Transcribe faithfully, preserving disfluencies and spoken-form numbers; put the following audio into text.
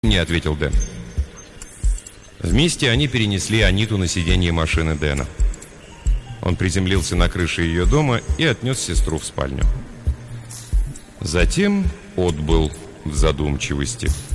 «Не», — ответил Дэн. Вместе они перенесли Аниту на сиденье машины Дэна. Он приземлился на крыше ее дома и отнес сестру в спальню. Затем отбыл в задумчивости.